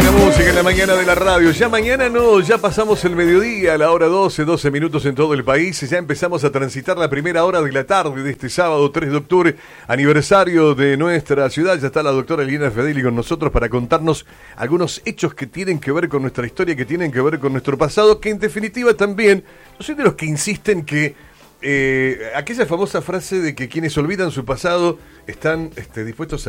Buena música en la mañana de la radio. Ya mañana no, ya pasamos el mediodía a la hora 12 minutos en todo el país. Ya empezamos a transitar la primera hora de la tarde de este sábado 3 de octubre, aniversario de nuestra ciudad. Ya está la doctora Liliana Fedeli con nosotros para contarnos algunos hechos que tienen que ver con nuestra historia, que tienen que ver con nuestro pasado, que en definitiva también, yo soy de los que insisten que aquella famosa frase de que quienes olvidan su pasado están dispuestos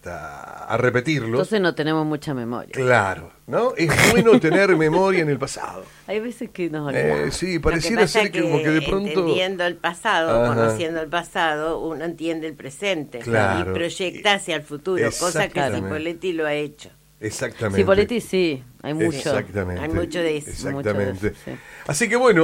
a repetirlo. Entonces no tenemos mucha memoria. Claro, ¿no? Es bueno tener memoria en el pasado. Hay veces que nos olvidamos. Sí, pareciera ser que como que de pronto... Entendiendo el pasado, conociendo el pasado, uno entiende el presente. Claro. Y proyecta hacia el futuro, cosa que Cipolletti lo ha hecho. Exactamente. Cipolletti sí, hay mucho. Exactamente. Hay mucho de eso. Exactamente. Mucho de eso, sí. Así que bueno,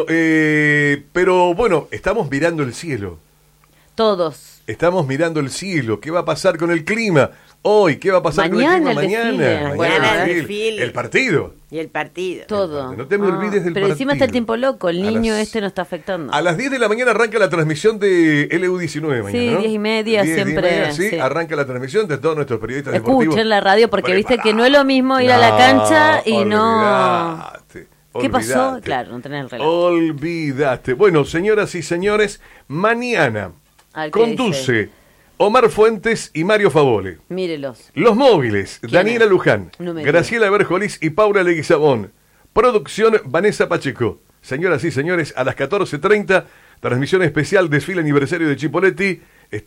pero bueno, estamos mirando el cielo. Todos. Estamos mirando el cielo. ¿Qué va a pasar con el clima hoy? ¿Qué va a pasar Mañana con el clima mañana? Mañana el desfile. El partido. Y el partido. Todo. No te me olvides del pero partido. encima está el tiempo loco, el niño nos está afectando. A las 10 de la mañana arranca la transmisión de LU19 mañana, sí, ¿no? 10:30 siempre. Sí, arranca la transmisión de todos nuestros periodistas deportivos. Escuchen la radio porque viste que no es lo mismo ir a la cancha y no... ¿Qué pasó? Claro, no tenés el reloj. Olvídate. Bueno, señoras y señores, mañana conduce dice? Omar Fuentes y Mario Favole. Mírelos. Los móviles, Daniela es? Luján, No me Graciela Berjolis y Paula Leguizamón. Producción, Vanessa Pacheco. Señoras y señores, a las 14:30, transmisión especial, desfile aniversario de Cipolletti,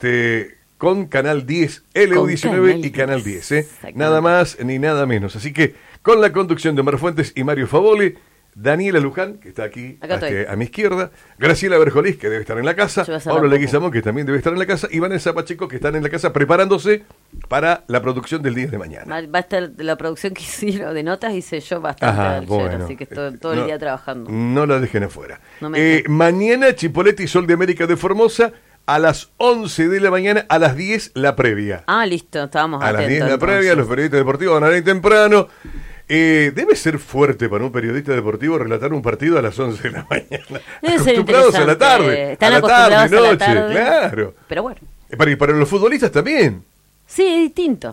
con Canal 10, LU19 y Canal 10. Nada más ni nada menos. Así que, con la conducción de Omar Fuentes y Mario Favole, Daniela Luján, que está aquí a mi izquierda, Graciela Berjolis, que debe estar en la casa, Pablo Leguizamón, que también debe estar en la casa, y Vanessa Pacheco, que están en la casa preparándose para la producción del día de mañana. Va a estar la producción que hicieron de notas, hice yo bastante ayer, así que estoy todo el día trabajando. No la dejen afuera. Mañana, Cipolletti, Sol de América de Formosa, a las 11 de la mañana, a las 10 la previa. Listo, estábamos atentos. A las 10 la previa, los periodistas deportivos van a ir temprano. Debe ser fuerte para un periodista deportivo relatar un partido a las 11 de la mañana. Acostumbrados a la tarde. Están acostumbrados a la tarde, claro. Pero bueno. Y para los futbolistas también. Sí, es distinto.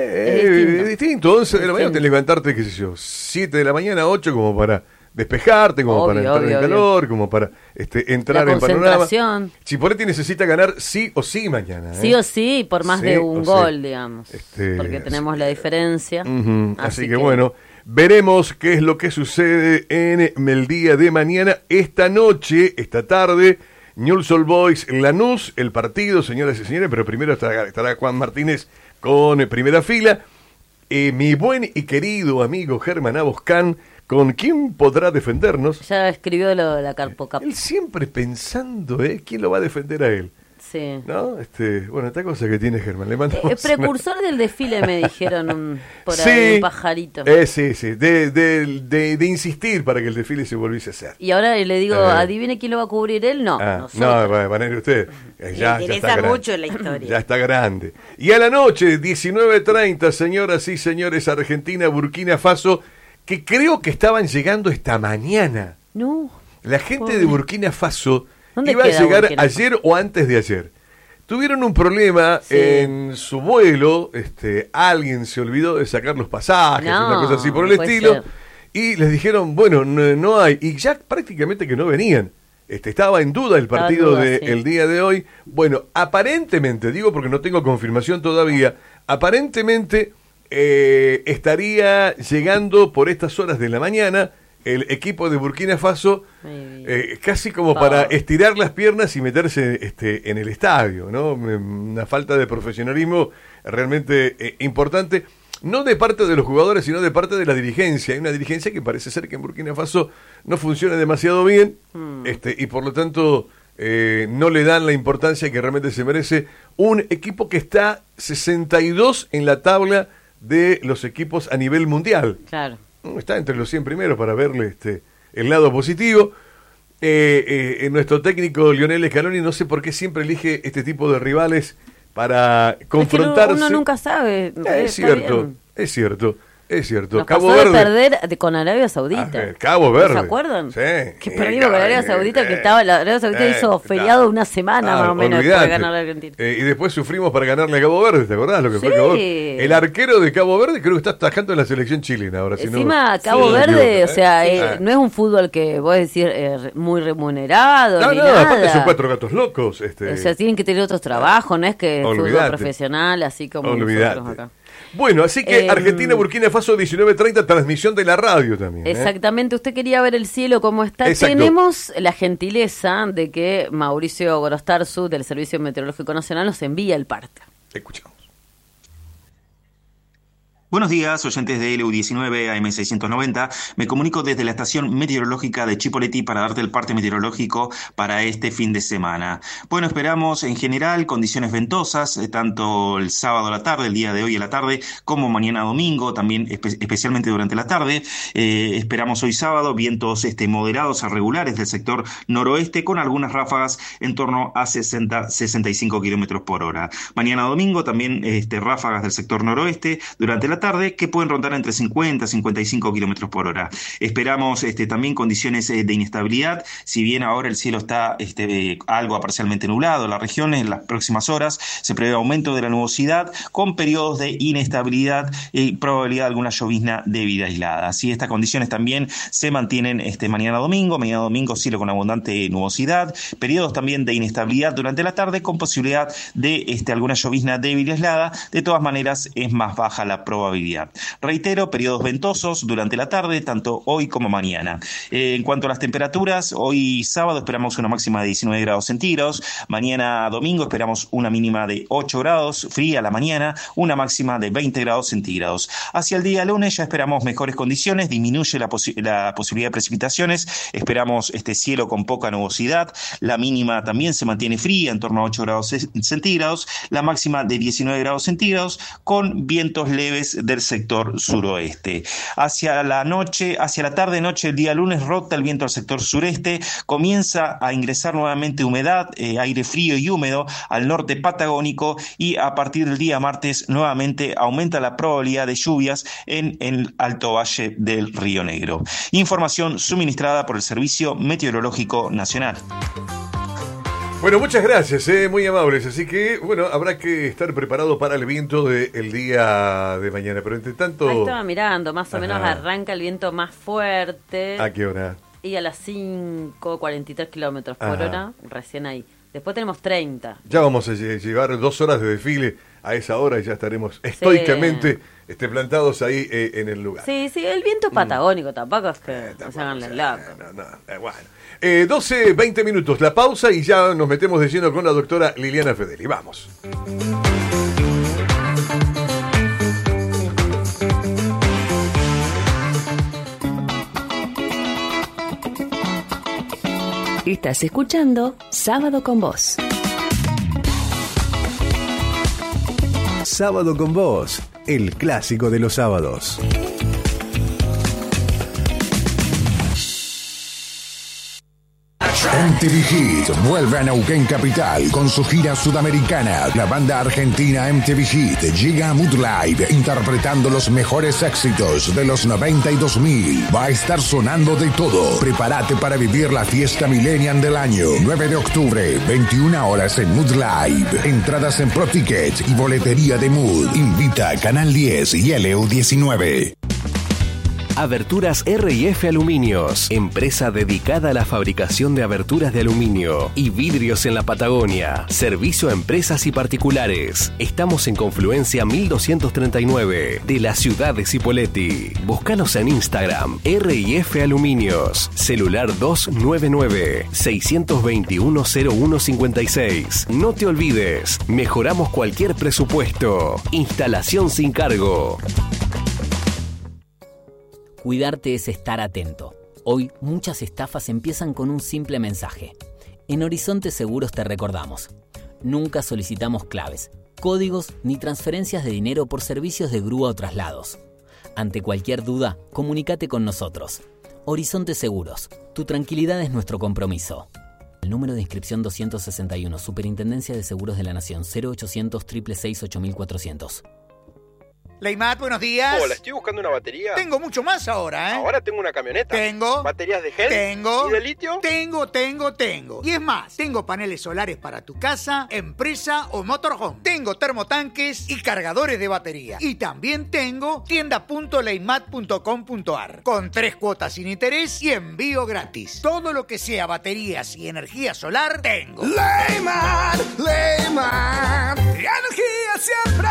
Es distinto. 11 de la mañana tenés que levantarte, qué sé yo, 7 de la mañana, 8 como para despejarte, como para entrar en calor, como para entrar en panorama. Cipolletti necesita ganar sí o sí mañana. Sí o sí, por más de un gol, digamos. Porque tenemos la diferencia. Así que bueno, veremos qué es lo que sucede en el día de mañana. Esta noche, esta tarde, Newell's Old Boys Lanús, el partido, señoras y señores, pero primero estará Juan Martínez con primera fila. Mi buen y querido amigo Germán Aboscán, ¿con quién podrá defendernos? Ya escribió la Carpocap. Él siempre pensando, ¿quién lo va a defender a él? Sí. ¿No? Bueno, esta cosa que tiene Germán, le mandamos precursor del desfile, me dijeron por ahí, un pajarito. Sí, de insistir para que el desfile se volviese a hacer. Y ahora le digo, adivine quién lo va a cubrir él, no. No, van a ir ustedes. Ya interesa mucho la historia. Ya está grande. Y a la noche, 19:30, señoras y señores, Argentina, Burkina Faso, que creo que estaban llegando esta mañana. No. La gente de Burkina Faso iba a llegar ayer o antes de ayer. Tuvieron un problema en su vuelo, alguien se olvidó de sacar los pasajes, una cosa así por el estilo, y les dijeron, bueno, no hay, y ya prácticamente que no venían. Estaba en duda el partido del día de hoy. Bueno, aparentemente, digo porque no tengo confirmación todavía, aparentemente estaría llegando por estas horas de la mañana el equipo de Burkina Faso, casi como para estirar las piernas y meterse en el estadio, ¿no? Una falta de profesionalismo realmente importante, no de parte de los jugadores, sino de parte de la dirigencia. Hay una dirigencia que parece ser que en Burkina Faso no funciona demasiado bien, y por lo tanto no le dan la importancia que realmente se merece. Un equipo que está 62 en la tabla de los equipos a nivel mundial. Claro. Está entre los 100 primeros para verle el lado positivo. Nuestro técnico Lionel Scaloni, no sé por qué siempre elige este tipo de rivales para confrontarse. Es que uno nunca sabe. Es cierto. Es cierto. Nos Cabo Verde. Perder con Arabia Saudita. Cabo Verde. ¿Se acuerdan? Sí. Que perdimos con Arabia Saudita, que estaba la Arabia Saudita hizo feriado una semana más o menos después de ganar a Argentina. Y después sufrimos para ganarle a Cabo Verde, ¿te acordás lo que fue Cabo Verde? El arquero de Cabo Verde creo que está atajando en la selección chilena ahora. Encima Cabo Verde, o sea, no es un fútbol que vos decís muy remunerado. No, aparte son 4 gatos locos. O sea, tienen que tener otros trabajos, no es que es fútbol profesional, así como nosotros acá. Bueno, así que Argentina, Burkina Faso, 19:30, transmisión de la radio también. Exactamente, usted quería ver el cielo cómo está. Exacto. Tenemos la gentileza de que Mauricio Gorostarzu, del Servicio Meteorológico Nacional, nos envía el parte. Escuchamos. Buenos días, oyentes de LU19 AM690. Me comunico desde la estación meteorológica de Chipoleti para darte el parte meteorológico para este fin de semana. Bueno, esperamos en general condiciones ventosas, tanto el sábado a la tarde, el día de hoy a la tarde, como mañana domingo, también especialmente durante la tarde. Esperamos hoy sábado vientos moderados a regulares del sector noroeste, con algunas ráfagas en torno a 60-65 kilómetros por hora. Mañana domingo también ráfagas del sector noroeste durante la tarde, que pueden rondar entre 50 y 55 kilómetros por hora. Esperamos también condiciones de inestabilidad, si bien ahora el cielo está algo parcialmente nublado en la región. En las próximas horas se prevé aumento de la nubosidad con periodos de inestabilidad y probabilidad de alguna llovizna débil aislada. Así, estas condiciones también se mantienen mañana domingo cielo con abundante nubosidad, periodos también de inestabilidad durante la tarde con posibilidad de alguna llovizna débil y aislada. De todas maneras, es más baja la probabilidad. Reitero, periodos ventosos durante la tarde, tanto hoy como mañana. En cuanto a las temperaturas, hoy sábado esperamos una máxima de 19 grados centígrados, mañana domingo esperamos una mínima de 8 grados, fría la mañana, una máxima de 20 grados centígrados. Hacia el día lunes ya esperamos mejores condiciones, disminuye la posibilidad de precipitaciones, esperamos cielo con poca nubosidad, la mínima también se mantiene fría, en torno a 8 grados centígrados, la máxima de 19 grados centígrados, con vientos leves del sector suroeste. Hacia la tarde-noche el día lunes rota el viento al sector sureste, comienza a ingresar nuevamente humedad, aire frío y húmedo al norte patagónico, y a partir del día martes nuevamente aumenta la probabilidad de lluvias en el Alto Valle del Río Negro. Información suministrada por el Servicio Meteorológico Nacional. Bueno, muchas gracias, muy amables. Así que, bueno, habrá que estar preparado para el viento del día de mañana. Pero entre tanto... Ahí estaba mirando, más o menos arranca el viento más fuerte. ¿A qué hora? Y a las 5:43 kilómetros por hora, recién ahí. Después tenemos 30. Ya vamos a llevar 2 horas de desfile a esa hora y ya estaremos estoicamente plantados ahí en el lugar. Sí, el viento patagónico tampoco es que no se hagan el loco. Bueno. 12:20 minutos, la pausa y ya nos metemos de lleno con la doctora Liliana Fedeli. Vamos. Estás escuchando Sábado con Vos. Sábado con Vos, el clásico de los sábados. MTV Hit vuelve a Neuquén Capital con su gira sudamericana. La banda argentina MTV Hit llega a Mood Live interpretando los mejores éxitos de los 90 y 2000. Va a estar sonando de todo. Prepárate para vivir la fiesta millennial del año. 9 de octubre, 21 horas en Mood Live. Entradas en ProTicket y boletería de Mood. Invita a Canal 10 y LU19. Aberturas R&F Aluminios, empresa dedicada a la fabricación de aberturas de aluminio y vidrios en la Patagonia. Servicio a empresas y particulares. Estamos en Confluencia 1239 de la ciudad de Cipolletti. Búscanos en Instagram, R&F Aluminios. Celular 299-621-0156. No te olvides, mejoramos cualquier presupuesto. Instalación sin cargo. Cuidarte es estar atento. Hoy muchas estafas empiezan con un simple mensaje. En Horizonte Seguros te recordamos. Nunca solicitamos claves, códigos ni transferencias de dinero por servicios de grúa o traslados. Ante cualquier duda, comunícate con nosotros. Horizonte Seguros. Tu tranquilidad es nuestro compromiso. El número de inscripción 261, Superintendencia de Seguros de la Nación, 0800 666 8400. Leimat, buenos días. Hola, estoy buscando una batería. Tengo mucho más ahora, ¿eh? Ahora tengo una camioneta. Tengo. ¿Baterías de gel? Tengo. ¿Y de litio? Tengo. Y es más, tengo paneles solares para tu casa, empresa o motorhome. Tengo termotanques y cargadores de batería. Y también tengo tienda.leimat.com.ar con 3 cuotas sin interés y envío gratis. Todo lo que sea baterías y energía solar, tengo. Leimat, energía siempre.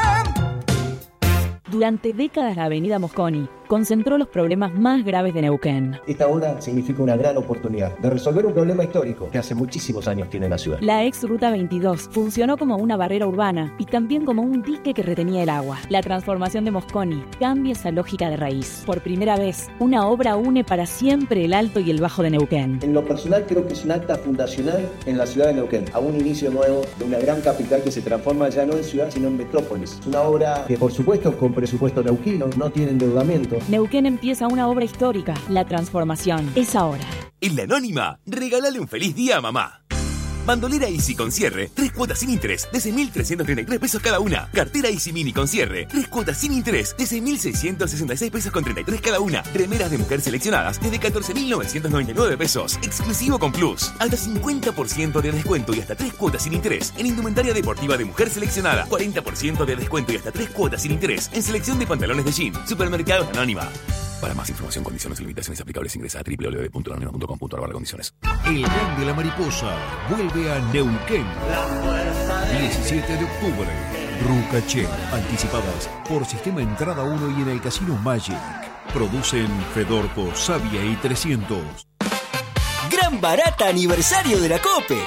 Durante décadas la avenida Mosconi concentró los problemas más graves de Neuquén. Esta obra significa una gran oportunidad de resolver un problema histórico que hace muchísimos años tiene la ciudad. La ex Ruta 22 funcionó como una barrera urbana y también como un dique que retenía el agua. La transformación de Mosconi cambia esa lógica de raíz. Por primera vez, una obra une para siempre el Alto y el Bajo de Neuquén. En lo personal creo que es un acta fundacional en la ciudad de Neuquén, a un inicio nuevo de una gran capital que se transforma ya no en ciudad sino en metrópolis. Es una obra que por supuesto con presupuesto neuquino, no tiene endeudamiento. Neuquén empieza una obra histórica. La transformación es ahora. En La Anónima, regálale un feliz día a mamá. Bandolera Easy con cierre, 3 cuotas sin interés de 6.333 pesos cada una. Cartera Easy Mini con cierre, 3 cuotas sin interés de 6.666 pesos con 33 cada una. Remeras de mujer seleccionadas desde 14.999 pesos. Exclusivo con Plus. Hasta 50% de descuento y hasta 3 cuotas sin interés en indumentaria deportiva de mujer seleccionada. 40% de descuento y hasta 3 cuotas sin interés en selección de pantalones de jean. Supermercados Anónima. Para más información, condiciones y limitaciones aplicables, ingresa a www.lanonima.com.ar/condiciones. El Tren de la Mariposa vuelve a Neuquén. 17 de octubre. Rucaché. Anticipadas por Sistema Entrada 1 y en el Casino Magic. Producen Fedorco, Sabia y 300. Gran barata aniversario de la COPE.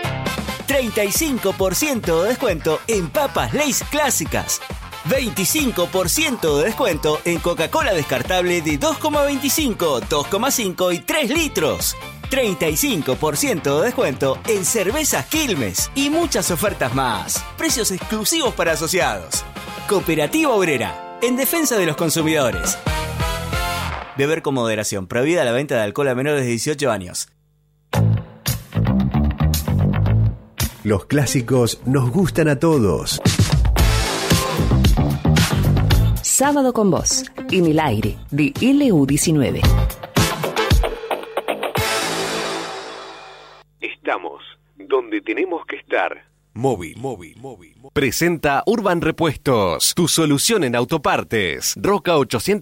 35% de descuento en papas Lay's clásicas. 25% de descuento en Coca-Cola descartable de 2,25, 2,5 y 3 litros. 35% de descuento en cervezas Quilmes y muchas ofertas más. Precios exclusivos para asociados. Cooperativa Obrera, en defensa de los consumidores. Beber con moderación. Prohibida la venta de alcohol a menores de 18 años. Los clásicos nos gustan a todos. Sábado con vos, en el aire de LU19. Estamos donde tenemos que estar. Móvil. Presenta Urban Repuestos, tu solución en autopartes. Roca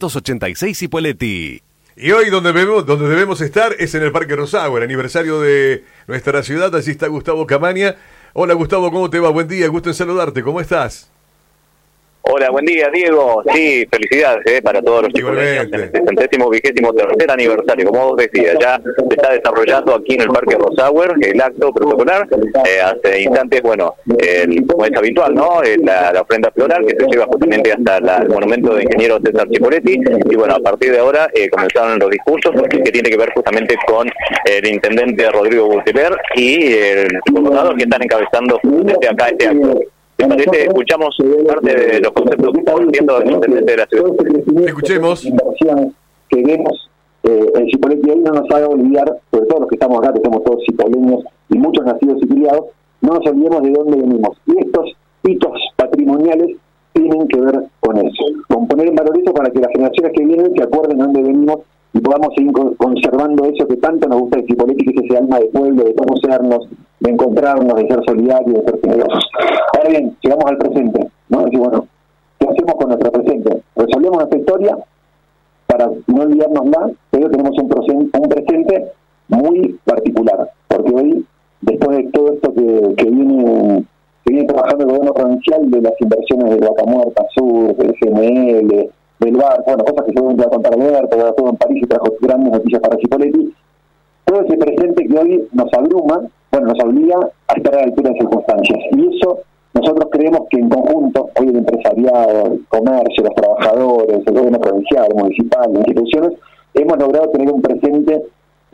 886 Ipoleti. Y hoy donde debemos estar es en el Parque Rosagüe, aniversario de nuestra ciudad. Allí está Gustavo Camaña. Hola Gustavo, ¿cómo te va? Buen día, gusto en saludarte. ¿Cómo estás? Hola, buen día, Diego. Sí, felicidades para todos los chicos en este 63º aniversario. Como vos decías, ya se está desarrollando aquí en el Parque Rosagüe el acto protocolar. Hace instantes, bueno, como es habitual, ¿no? La ofrenda floral que se lleva justamente hasta el monumento de ingeniero César Cipoletti. Y bueno, a partir de ahora comenzaron los discursos que tiene que ver justamente con el intendente Rodrigo Gutiérrez y el gobernador que están encabezando desde acá este acto. ¿Te parece? Escuchamos parte de los conceptos que está haciendo el intendente de la ciudad. Escuchemos. Inversiones que vemos en Cipolletti hoy no nos haga olvidar, sobre todo los que estamos acá, que somos todos cipoleños y muchos nacidos y criados, no nos olvidemos de dónde venimos. Y estos hitos patrimoniales tienen que ver con eso, con poner en valor eso para que las generaciones que vienen se acuerden de dónde venimos y podamos seguir conservando eso que tanto nos gusta de Cipolletti, que es ese alma de pueblo, de conocernos, de encontrarnos, de ser solidarios, de ser generosos. Ahora bien, llegamos al presente, ¿no? Y bueno, ¿qué hacemos con nuestro presente? Resolvemos nuestra historia para no olvidárnosla, pero tenemos un presente muy particular, porque hoy, después de todo esto que viene trabajando el gobierno provincial, de las inversiones de Vaca Muerta Sur, del GML, del bar, bueno, cosas que seguramente va a contar Alberto, que todo en París y trajo grandes noticias para Cipolletti, todo ese presente que hoy nos abruma, bueno, nos obliga a estar a la altura de circunstancias. Y eso nosotros creemos que en conjunto, hoy el empresariado, el comercio, los trabajadores, el gobierno provincial, municipal, las instituciones, hemos logrado tener un presente,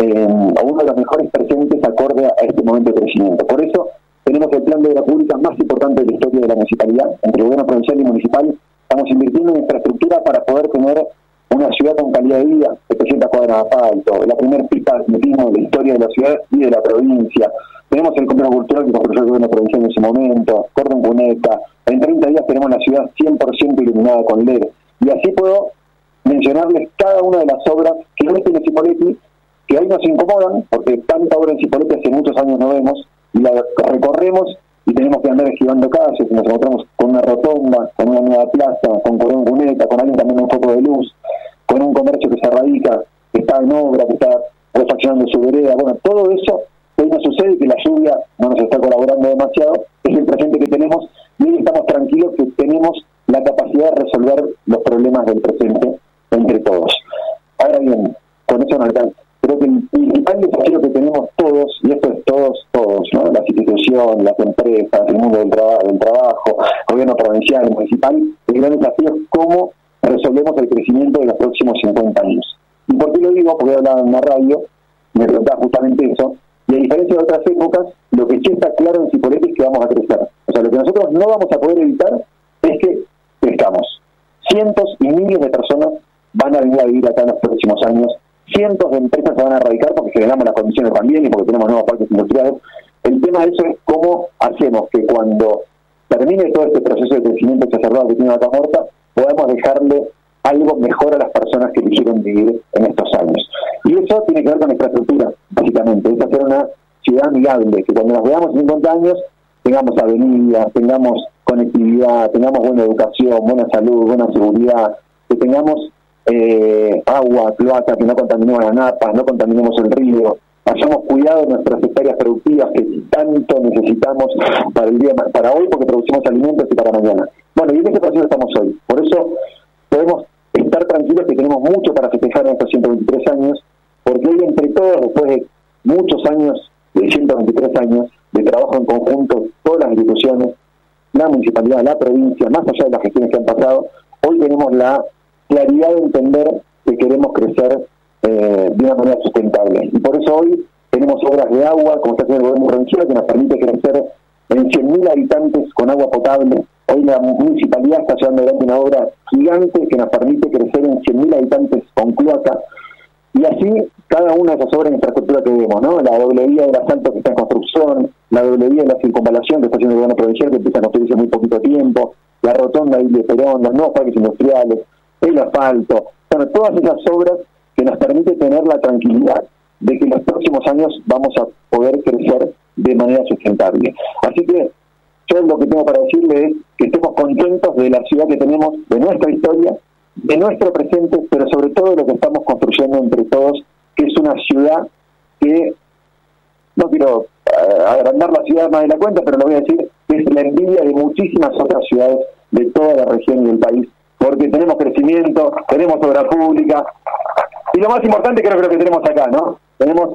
o uno de los mejores presentes acorde a este momento de crecimiento. Por eso tenemos el plan de obra pública más importante de la historia de la municipalidad. Entre el gobierno provincial y municipal estamos invirtiendo en infraestructura para poder tener una ciudad con calidad de vida, 700 cuadras de asfalto, la primer pipa de la historia de la ciudad y de la provincia. tenemos el complejo cultural que construyó el gobierno provincial en ese momento, Cordón Cuneta, en 30 días tenemos la ciudad 100% iluminada con LED, y así puedo mencionarles cada una de las obras que hoy tiene Cipolletti, que hoy nos incomodan, porque tanta obra en Cipolletti hace muchos años no vemos, y la recorremos y tenemos que andar esquivando calles, y nos encontramos con una rotonda, con una nueva plaza, con Cordón Cuneta, con alguien también un foco de luz, con un comercio que se radica, que está en obra, que está refaccionando su vereda. Bueno, todo eso hoy no sucede, que la lluvia no nos está colaborando demasiado, es el presente que tenemos, y hoy estamos tranquilos que tenemos la capacidad de resolver los problemas del presente entre todos. Ahora bien, con eso no alcanza. Creo que el principal desafío que tenemos todos, y esto es todos, ¿no? Las instituciones, las empresas, el mundo del trabajo, gobierno provincial, municipal, el gran desafío es cómo resolvemos el crecimiento de los próximos 50 años. ¿Y por qué lo digo? Porque he hablado en la radio, me preguntaba justamente eso, y a diferencia de otras épocas, lo que sí está claro en Cipolletti es que vamos a crecer. O sea, lo que nosotros no vamos a poder evitar es que crezcamos. Cientos y miles de personas van a venir a vivir acá en los próximos años, cientos de empresas se van a radicar porque generamos las condiciones también y porque tenemos nuevos parques industriales. El tema de eso es cómo hacemos que cuando termine todo este proceso de crecimiento exacerbado que tiene Vaca Muerta, podamos dejarle algo mejor a las personas que eligieron vivir en estos años. Y eso tiene que ver con infraestructura, básicamente. Es hacer una ciudad amigable, que cuando nos veamos en 50 años tengamos avenidas, tengamos conectividad, tengamos buena educación, buena salud, buena seguridad, que tengamos agua, cloaca, que no contaminemos las napas, no contaminemos el río, hayamos cuidado de nuestras hectáreas productivas que tanto necesitamos para hoy, porque producimos alimentos y para mañana. Bueno, y en ese proceso estamos hoy. Por eso podemos estar tranquilos que tenemos mucho para festejar en estos 123 años, porque hoy entre todos, después de muchos años, de 123 años, de trabajo en conjunto, todas las instituciones, la municipalidad, la provincia, más allá de las gestiones que han pasado, hoy tenemos la claridad de entender que queremos crecer de una manera sustentable. Y por eso hoy tenemos obras de agua, como está haciendo el gobierno provincial, que nos permite crecer en 100.000 habitantes con agua potable. Hoy la municipalidad está llevando adelante una obra gigante que nos permite crecer en 100.000 habitantes con cloaca. Y así, cada una de esas obras de infraestructura que vemos, ¿no? La doble vía del asfalto que está en construcción, la doble vía de la circunvalación que está haciendo el gobierno provincial, que empieza a construirse muy poquito tiempo, la rotonda de Perón, los nuevos parques industriales, el asfalto, bueno, todas esas obras que nos permite tener la tranquilidad de que en los próximos años vamos a poder crecer de manera sustentable. Así que yo lo que tengo para decirle es que estemos contentos de la ciudad que tenemos, de nuestra historia, de nuestro presente, pero sobre todo de lo que estamos construyendo entre todos, que es una ciudad que, no quiero agrandar la ciudad más de la cuenta, pero lo voy a decir, que es la envidia de muchísimas otras ciudades de toda la región y del país, porque tenemos crecimiento, tenemos obra pública, y lo más importante creo que lo que tenemos acá, ¿no? Tenemos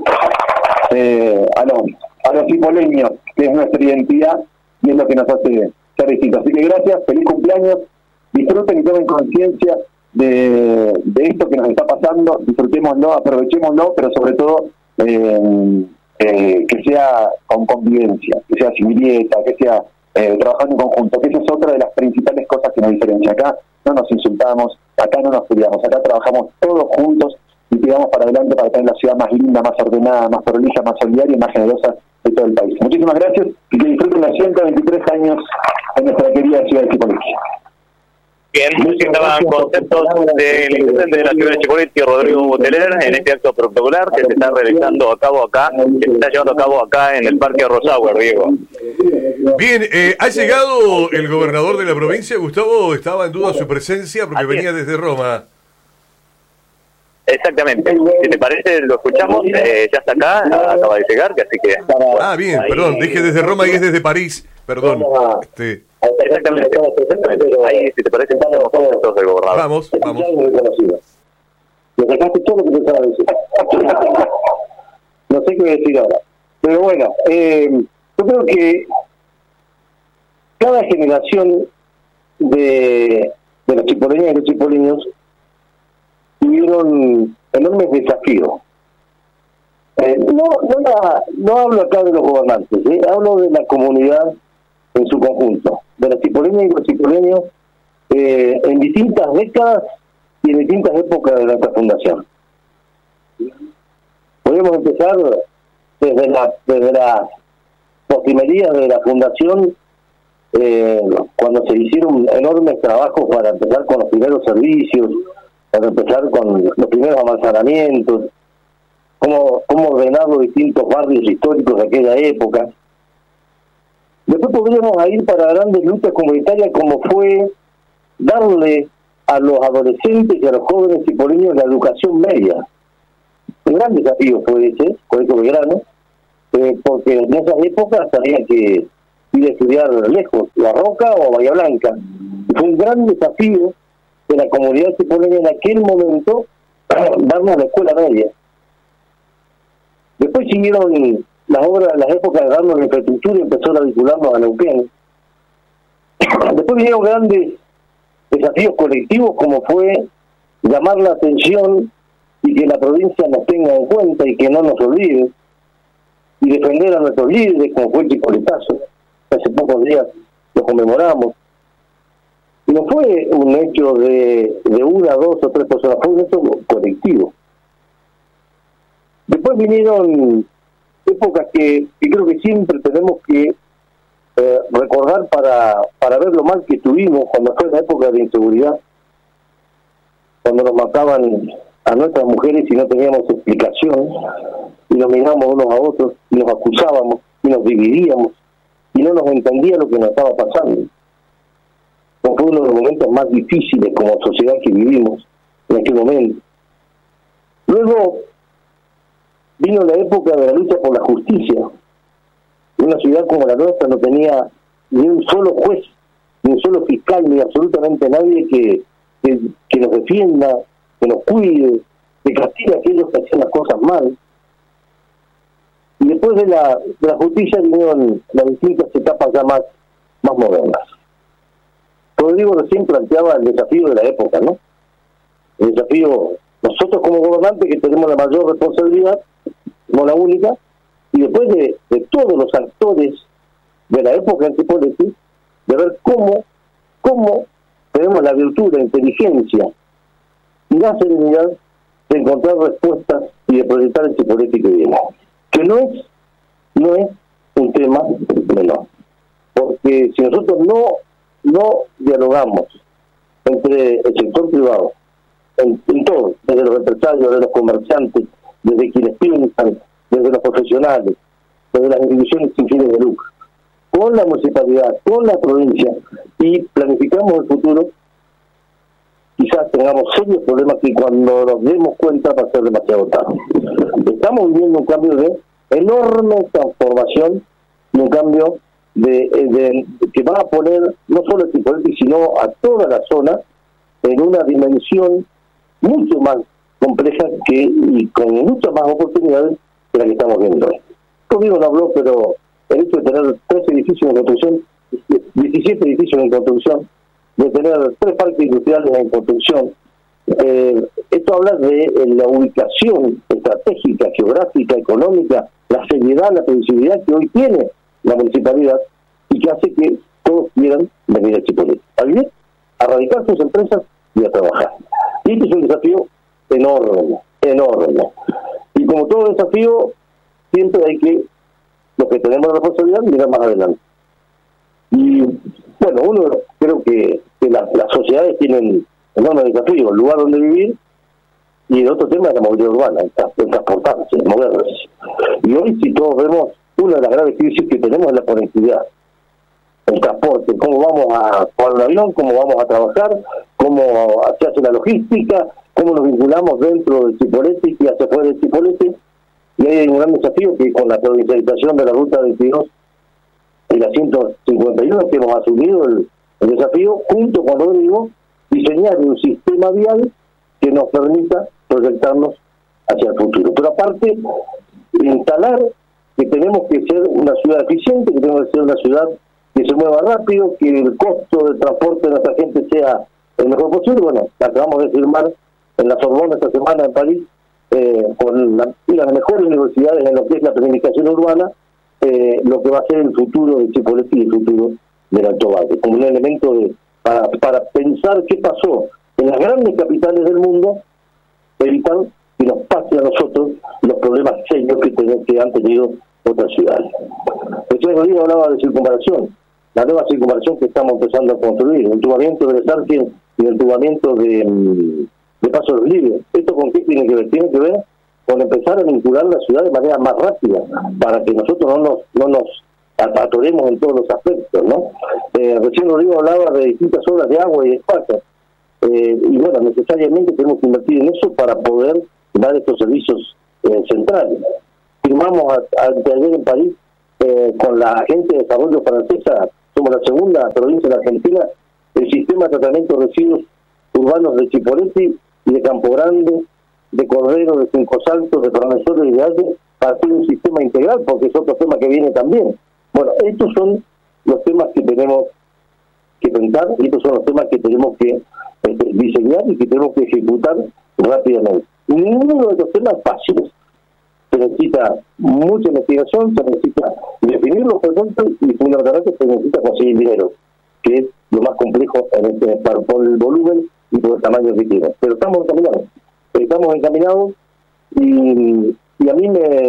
a los cipolleños, que es nuestra identidad, y es lo que nos hace ser distintos. Así que gracias, feliz cumpleaños, disfruten y tomen conciencia de esto que nos está pasando, disfrutémoslo, aprovechémoslo, pero sobre todo que sea con convivencia, que sea sin grieta, que sea trabajando en conjunto, que esa es otra de las principales cosas que nos diferencia. Acá no nos insultamos, acá no nos peleamos, acá trabajamos todos juntos y tiramos para adelante para tener la ciudad más linda, más ordenada, más prolija, más solidaria y más generosa de todo el país. Muchísimas gracias y que disfruten los 123 años en nuestra querida ciudad de Cipolletti. Bien, estaban contentos del intendente de la ciudad de Cipolletti, Rodrigo Boteler, en este acto protocolar que se está realizando a cabo acá, que se está llevando a cabo acá en el Parque Rosauer, Diego. Bien, ha llegado el gobernador de la provincia, Gustavo, estaba en duda su presencia porque venía desde Roma. Exactamente, si te parece lo escuchamos, ya está acá, acaba de llegar, así que... Ah, bien, perdón, dije desde Roma y es desde París, perdón. Exactamente. Ahí, si te parece, estamos todos del gobernador. Vamos. Me sacaste todo lo que pensaba decir. No sé qué decir ahora. Pero bueno, yo creo que cada generación de los chipoleños y los chipoleños tuvieron enormes desafíos. No hablo acá de los gobernantes, hablo de la comunidad en su conjunto, de los chipoleños y los chipoleños en distintas décadas y en distintas épocas de nuestra fundación. Podemos empezar desde la postrimerías de la fundación, cuando se hicieron enormes trabajos para empezar con los primeros servicios, para empezar con los primeros amanzanamientos, cómo ordenar los distintos barrios históricos de aquella época. Después podríamos ir para grandes luchas comunitarias, como fue darle a los adolescentes y a los jóvenes cipoleños la educación media. Un gran desafío fue ese, Colegio Belgrano, porque en esas épocas había que ir a estudiar lejos, La Roca o Bahía Blanca. Y fue un gran desafío de la comunidad cipoleña en aquel momento darnos la escuela media. Después siguieron las épocas de darnos la infraestructura y empezó a vincularnos a Neuquén. Después vinieron grandes desafíos colectivos, como fue llamar la atención y que la provincia nos tenga en cuenta y que no nos olvide, y defender a nuestros líderes, como fue el Chipoletazo. Hace pocos días lo conmemoramos. Y no fue un hecho de una, dos o tres personas, fue un hecho colectivo. Después vinieron épocas que creo que siempre tenemos que recordar para ver lo mal que tuvimos cuando fue la época de inseguridad, cuando nos mataban a nuestras mujeres y no teníamos explicación, y nos mirábamos unos a otros, y nos acusábamos, y nos dividíamos, y no nos entendía lo que nos estaba pasando. Fue uno de los momentos más difíciles como sociedad que vivimos en aquel momento. Luego vino la época de la lucha por la justicia. Una ciudad como la nuestra no tenía ni un solo juez, ni un solo fiscal, ni absolutamente nadie que nos defienda, que nos cuide, que castigue a aquellos que hacían las cosas mal. Y después de la justicia vinieron las distintas etapas ya más modernas. Rodrigo recién planteaba el desafío de la época, ¿no? El desafío, nosotros como gobernantes que tenemos la mayor responsabilidad, no la única, y después de todos los actores de la época en Chipoleti, de ver cómo tenemos la virtud, la inteligencia y la serenidad de encontrar respuestas y de proyectar el Chipoleti que viene. Que no es un tema menor, porque si nosotros no dialogamos entre el sector privado, en todo, desde los empresarios, desde los comerciantes, desde quienes piensan, desde los profesionales, desde las instituciones sin fines de lucro, con la municipalidad, con la provincia, y planificamos el futuro, quizás tengamos serios problemas que cuando nos demos cuenta va a ser demasiado tarde. Estamos viviendo un cambio de enorme transformación, y un cambio que va a poner no solo a Chipoleti, sino a toda la zona en una dimensión mucho más compleja y con muchas más oportunidades que la que estamos viendo hoy. Conmigo no habló, pero el hecho de tener 13 edificios en construcción, 17 edificios en construcción, de tener 3 parques industriales en construcción, esto habla de la ubicación estratégica, geográfica, económica, la seriedad, la previsibilidad que hoy tiene la municipalidad y que hace que todos quieran venir a Chipoleti, a vivir, a radicar sus empresas y a trabajar. Y este es un desafío enorme. Y como todo desafío, siempre hay que, los que tenemos la responsabilidad, mirar más adelante. Y bueno, creo que las sociedades tienen enormes desafíos, el lugar donde vivir, y el otro tema es la movilidad urbana, el transportarse, el moverse. Y hoy, si todos vemos, una de las graves crisis que tenemos es la conectividad, el transporte, cómo vamos a tomar un avión, cómo vamos a trabajar, cómo se hace la logística, cómo nos vinculamos dentro del Chipoleti y hacia afuera del Chipoleti. Y hay un gran desafío que con la provincialización de la Ruta 22 y la 151 que hemos asumido el desafío, junto con Rodrigo, diseñar un sistema vial que nos permita proyectarnos hacia el futuro. Pero aparte, instalar que tenemos que ser una ciudad eficiente, que tenemos que ser una ciudad que se mueva rápido, que el costo del transporte de nuestra gente sea el mejor posible. Bueno, acabamos de firmar en la Sorbona esta semana en París, con una de las mejores universidades en lo que es la planificación urbana, lo que va a ser el futuro de Chipoleti y el futuro del Alto Valle, como un elemento para pensar qué pasó en las grandes capitales del mundo, evitar que nos pase a nosotros los problemas serios que han tenido otras ciudades. Recién Rodrigo hablaba de circunvalación, la nueva circunvalación que estamos empezando a construir, el entubamiento de Sargent y el entubamiento de Paso de los Libres. ¿Esto con qué tiene que ver? Tiene que ver con empezar a vincular la ciudad de manera más rápida, para que nosotros no nos atoremos en todos los aspectos, ¿no? Recién Rodrigo hablaba de distintas obras de agua y de espacio, y bueno, necesariamente tenemos que invertir en eso para poder dar estos servicios centrales. Firmamos ayer en París con la Agencia de Desarrollo Francesa, somos la segunda provincia de Argentina, el sistema de tratamiento de residuos urbanos de Chipoleti y de Campo Grande, de Cordero, de Cinco Saltos, de Profesores y de Valle, para hacer un sistema integral, porque es otro tema que viene también. Bueno, estos son los temas que tenemos que pensar, y estos son los temas que tenemos que diseñar y que tenemos que ejecutar rápidamente. Ninguno de estos temas es fácil. Se necesita mucha investigación, se necesita definir los proyectos y fundamentalmente se necesita conseguir dinero, que es lo más complejo por el volumen y por el tamaño que tiene. Pero estamos encaminados y a mí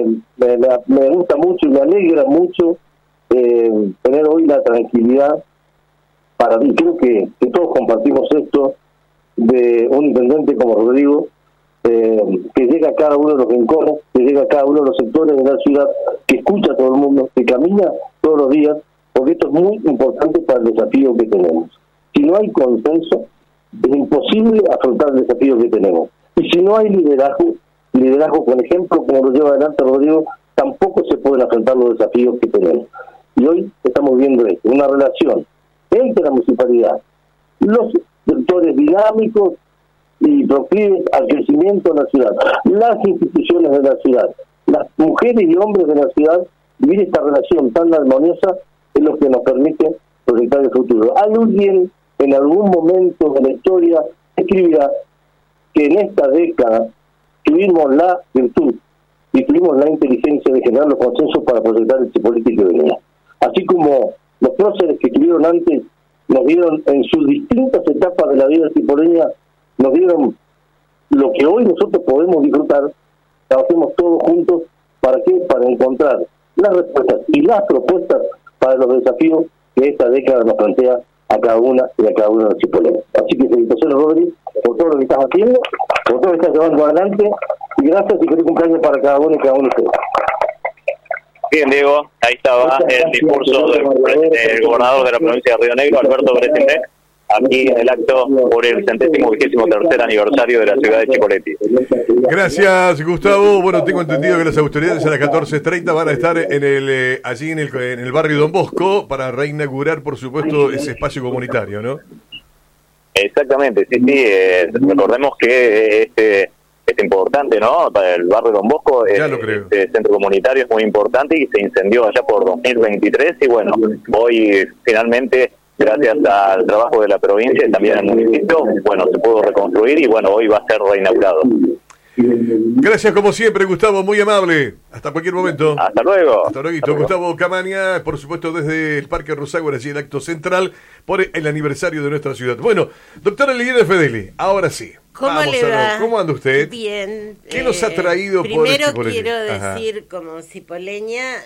me gusta mucho y me alegra mucho tener hoy la tranquilidad para mí. Creo que todos compartimos esto de un intendente como Rodrigo, que llega a cada uno de los rincones, que llega a cada uno de los sectores de la ciudad, que escucha a todo el mundo, que camina todos los días, porque esto es muy importante para el desafío que tenemos. Si no hay consenso, es imposible afrontar el desafío que tenemos. Y si no hay liderazgo con ejemplo, como lo lleva adelante Rodrigo, tampoco se pueden afrontar los desafíos que tenemos. Y hoy estamos viendo esto, una relación entre la municipalidad, los sectores dinámicos y proclives al crecimiento de la ciudad, las instituciones de la ciudad, las mujeres y hombres de la ciudad, vivir esta relación tan armoniosa es lo que nos permite proyectar el futuro. Alguien en algún momento de la historia escribirá que en esta década tuvimos la virtud y tuvimos la inteligencia de generar los consensos para proyectar el Chipoleti que venía. Así como los próceres que estuvieron antes nos dieron en sus distintas etapas de la vida chipoleña, nos dieron lo que hoy nosotros podemos disfrutar. Trabajemos todos juntos, ¿para qué? Para encontrar las respuestas y las propuestas para los desafíos que esta década nos plantea a cada una y a cada uno de los chipoleños. Así que felicitaciones, Rodri, por todo lo que estás haciendo, por todo lo que estás llevando adelante, y gracias y feliz cumpleaños para cada uno y cada uno de ustedes. Bien, Diego, ahí estaba el discurso del gobernador de la provincia de Río Negro, Alberto Brecente, aquí en el acto por el 123º aniversario de la ciudad de Chipoleti. Gracias, Gustavo. Bueno, tengo entendido que las autoridades a las 14:30 van a estar allí en el barrio Don Bosco para reinaugurar, por supuesto, ese espacio comunitario, ¿no? Exactamente, sí. Recordemos que este importante, ¿no? Para el barrio Don Bosco, este centro comunitario es muy importante y se incendió allá por 2023 y bueno, hoy finalmente, gracias al trabajo de la provincia y también del municipio, bueno, se pudo reconstruir y bueno, hoy va a ser reinaugurado. Gracias como siempre, Gustavo, muy amable. Hasta cualquier momento. Hasta luego. Hasta luego. Gustavo Camaña, por supuesto desde el Parque Rosagüe, allí el acto central por el aniversario de nuestra ciudad. Bueno, doctora Liliana Fedeli, ahora sí. ¿Cómo le va? ¿Cómo anda usted? Bien. ¿Qué nos ha traído primero por quiero decir, como cipoleña,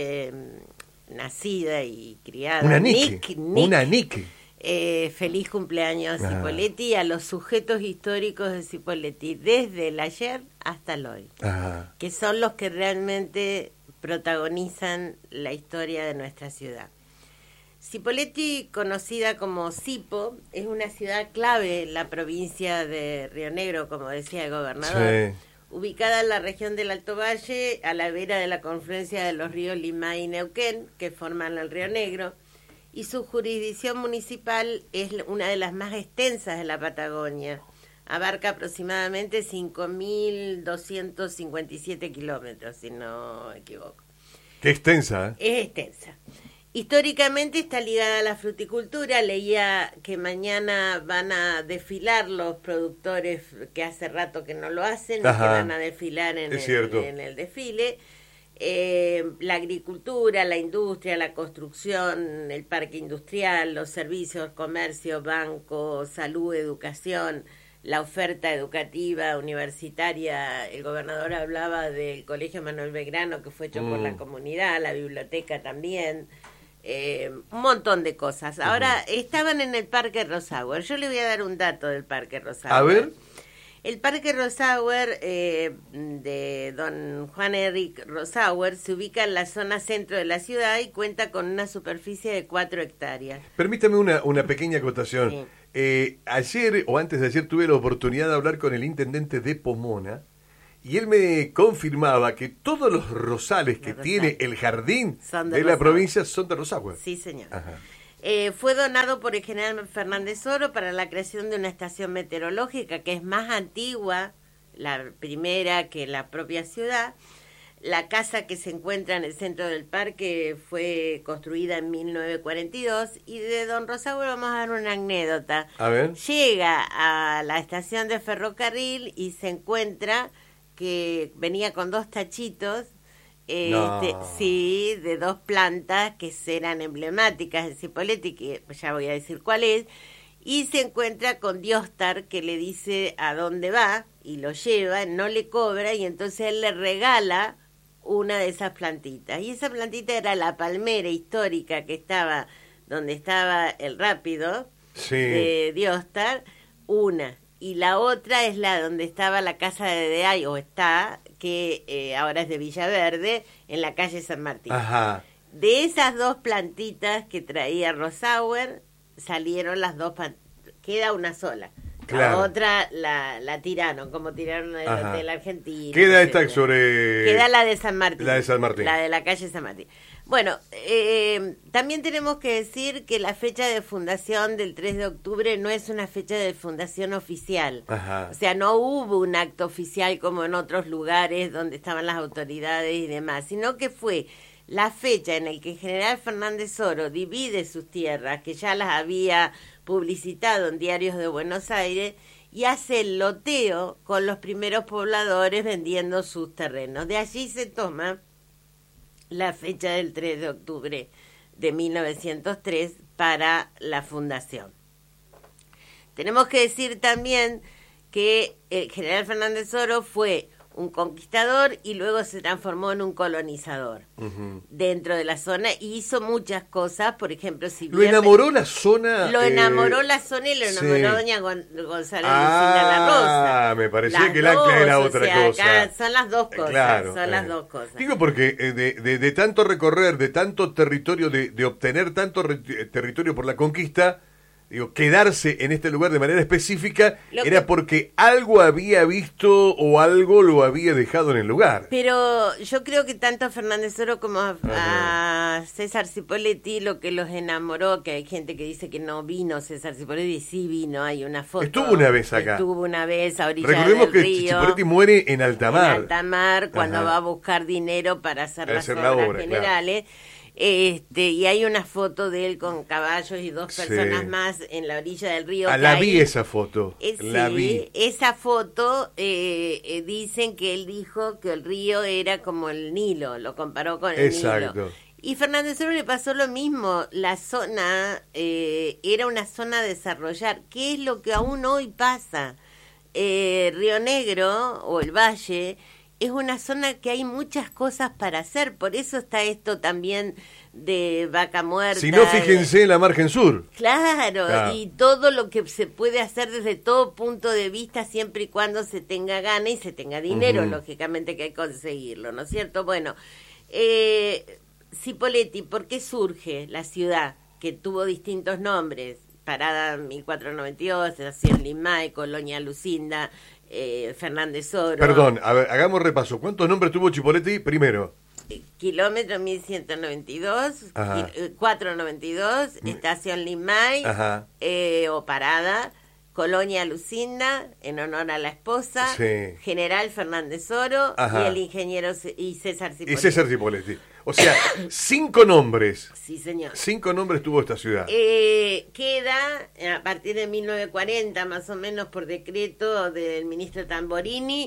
nacida y criada. Una Nick. Feliz cumpleaños a Cipolletti y a los sujetos históricos de Cipolletti, desde el ayer hasta el hoy, que son los que realmente protagonizan la historia de nuestra ciudad. Cipolletti, conocida como Cipo, es una ciudad clave en la provincia de Río Negro, como decía el gobernador, ubicada en la región del Alto Valle, a la vera de la confluencia de los ríos Limay y Neuquén, que forman el Río Negro, y su jurisdicción municipal es una de las más extensas de la Patagonia. Abarca aproximadamente 5.257 kilómetros, si no me equivoco. Qué extensa, ¿eh? Es extensa. Históricamente está ligada a la fruticultura. Leía que mañana van a desfilar los productores que hace rato que no lo hacen, y que van a desfilar en el desfile. La agricultura, la industria, la construcción, el parque industrial, los servicios, comercio, banco, salud, educación, la oferta educativa universitaria. El gobernador hablaba del Colegio Manuel Belgrano, que fue hecho por la comunidad, la biblioteca también, un montón de cosas. Ahora, estaban en el Parque Rosauer. Yo le voy a dar un dato del Parque Rosauer. A ver. El Parque Rosauer de don Juan Enrique Rosauer se ubica en la zona centro de la ciudad y cuenta con una superficie de 4 hectáreas. Permítame una pequeña acotación. Sí. Ayer o antes de ayer tuve la oportunidad de hablar con el intendente de Pomona y él me confirmaba que todos los rosales que tiene el jardín de la provincia son de Rosauer. Sí, señor. Ajá. Fue donado por el general Fernández Oro para la creación de una estación meteorológica que es más antigua, la primera que la propia ciudad. La casa que se encuentra en el centro del parque fue construida en 1942 y de don Rosauer vamos a dar una anécdota. A ver. Llega a la estación de ferrocarril y se encuentra que venía con 2 tachitos. Sí, de 2 plantas que eran emblemáticas de Cipolletti, que ya voy a decir cuál es, y se encuentra con Diostar, que le dice a dónde va y lo lleva, no le cobra, y entonces él le regala una de esas plantitas, y esa plantita era la palmera histórica que estaba donde estaba el Rápido, sí, de Diostar, una, y la otra es la donde estaba la casa de Deay, o está, que ahora es de Villaverde, en la calle San Martín. Ajá. De esas 2 plantitas que traía Rosauer, salieron las 2, queda una sola. Claro. La otra la tiraron, como tiraron de la Argentina. Queda esta sobre... Queda la de San Martín. La de San Martín. La de la calle San Martín. Bueno, también tenemos que decir que la fecha de fundación del 3 de octubre no es una fecha de fundación oficial. Ajá. O sea, no hubo un acto oficial como en otros lugares donde estaban las autoridades y demás, sino que fue la fecha en la que el general Fernández Oro divide sus tierras, que ya las había publicitado en diarios de Buenos Aires, y hace el loteo con los primeros pobladores vendiendo sus terrenos. De allí se toma la fecha del 3 de octubre de 1903 para la fundación. Tenemos que decir también que el general Fernández Oro fue un conquistador y luego se transformó en un colonizador dentro de la zona y hizo muchas cosas, por ejemplo, si lo enamoró la zona. Lo enamoró la zona y lo enamoró doña González Lucinda La Rosa. Ah, me parecía que el ancla era otra cosa. Acá son las 2 cosas, claro, las 2 cosas. Digo porque de tanto recorrer, de tanto territorio, de obtener tanto territorio por la conquista, digo, quedarse en este lugar de manera específica era porque algo había visto o algo lo había dejado en el lugar. Pero yo creo que tanto a Fernández Oro como a César Cipolletti lo que los enamoró, que hay gente que dice que no vino César Cipolletti, sí vino, hay una foto. Estuvo una vez acá. Estuvo una vez a orilla Recordemos del que río. Cipolletti muere en alta mar. En alta mar, cuando va a buscar dinero para hacer las obras generales. Claro. Y hay una foto de él con caballos y 2 personas más en la orilla del río. La vi esa foto. La vi. Esa foto dicen que él dijo que el río era como el Nilo, lo comparó con el Nilo. Y Fernández Oro le pasó lo mismo. La zona era una zona a desarrollar. ¿Qué es lo que aún hoy pasa? Río Negro o el Valle es una zona que hay muchas cosas para hacer, por eso está esto también de Vaca Muerta. Si no, fíjense en la margen sur. Claro, y todo lo que se puede hacer desde todo punto de vista, siempre y cuando se tenga gana y se tenga dinero, lógicamente que hay que conseguirlo, ¿no es cierto? Bueno, Cipolletti, ¿por qué surge la ciudad? Que tuvo distintos nombres, Parada 1492, Estación Limay, Colonia Lucinda, Fernández Oro. Perdón, a ver, hagamos repaso. ¿Cuántos nombres tuvo Cipolletti primero? Kilómetro 1192, 492, Estación Limay, o Parada, Colonia Lucinda, en honor a la esposa, General Fernández Oro y el ingeniero y César Cipolletti. O sea, 5 nombres. Sí, señor. 5 nombres tuvo esta ciudad. Queda, a partir de 1940, más o menos por decreto del ministro Tamborini,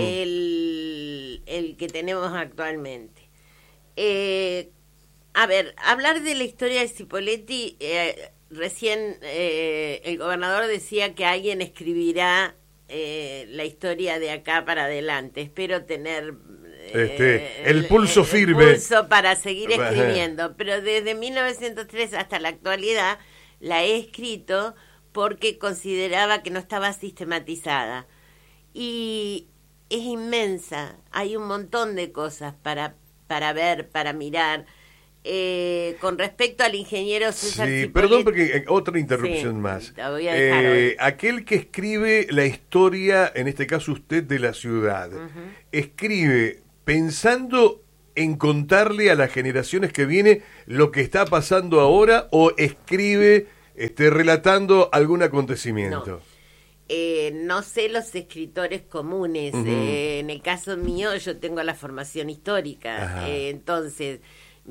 el que tenemos actualmente. A ver, hablar de la historia de Cipolletti recién el gobernador decía que alguien escribirá la historia de acá para adelante. Espero tener el pulso firme. El pulso para seguir escribiendo. Pero desde 1903 hasta la actualidad la he escrito porque consideraba que no estaba sistematizada. Y es inmensa. Hay un montón de cosas para ver, para mirar. Con respecto al ingeniero César Cipoletti, perdón porque otra interrupción más. La voy a dejar hoy. Aquel que escribe la historia, en este caso usted, de la ciudad, escribe pensando en contarle a las generaciones que vienen lo que está pasando ahora, o escribe relatando algún acontecimiento. No sé los escritores comunes. En el caso mío, yo tengo la formación histórica. Entonces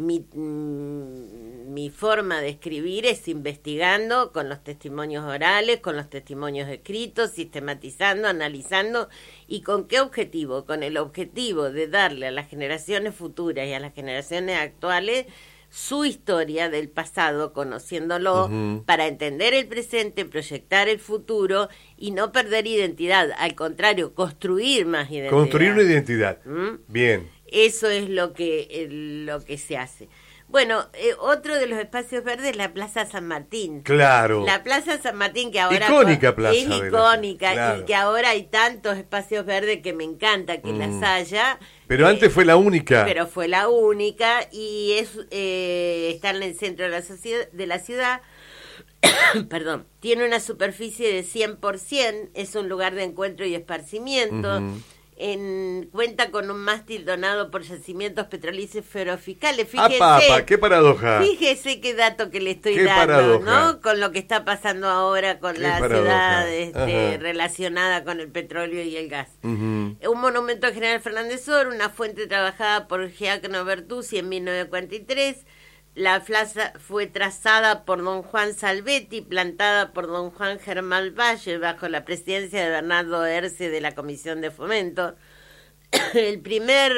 mi forma de escribir es investigando con los testimonios orales, con los testimonios escritos, sistematizando, analizando. ¿Y con qué objetivo? Con el objetivo de darle a las generaciones futuras y a las generaciones actuales su historia del pasado, conociéndolo, para entender el presente, proyectar el futuro y no perder identidad. Al contrario, construir más identidad. Construir una identidad. Bien. Eso es lo que se hace. Bueno, otro de los espacios verdes es la Plaza San Martín. Claro. La Plaza San Martín, que ahora icónica plaza, es icónica, claro. Y que ahora hay tantos espacios verdes que me encanta que las haya. Pero antes fue la única. Pero fue la única y está en el centro de la ciudad. Perdón. Tiene una superficie de 100%, es un lugar de encuentro y esparcimiento. Cuenta con un mástil donado por Yacimientos Petrolíferos Fiscales. Fíjese, qué paradoja. Fíjese qué dato que le estoy qué dando, paradoja. ¿no? Con lo que está pasando ahora con la ciudad relacionada con el petróleo y el gas. Un monumento a General Fernández Oro, una fuente trabajada por Giacomo Bertuzzi en 1943. La plaza fue trazada por don Juan Salvetti, plantada por don Juan Germán Valle, bajo la presidencia de Bernardo Erce de la Comisión de Fomento. El primer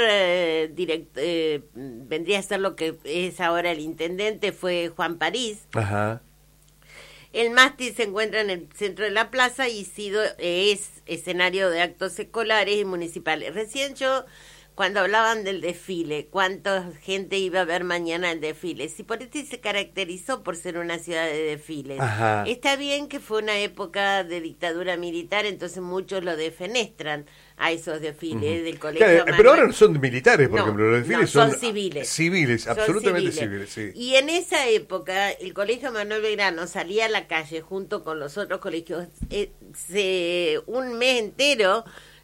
vendría a ser lo que es ahora el intendente, fue Juan París. El mástil se encuentra en el centro de la plaza y es escenario de actos escolares y municipales. Recién cuando hablaban del desfile, cuánta gente iba a ver mañana el desfile. Cipoletti se caracterizó por ser una ciudad de desfiles. Está bien que fue una época de dictadura militar, entonces muchos lo defenestran a esos desfiles del colegio. Claro, pero ahora no son militares, por ejemplo, los desfiles son civiles. Civiles, absolutamente civiles, sí. Y en esa época, el colegio Manuel Belgrano salía a la calle junto con los otros colegios, un mes entero